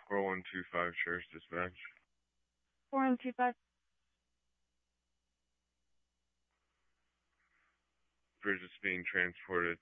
4125 Sheriff's Dispatch. 4125. Bridge is being transported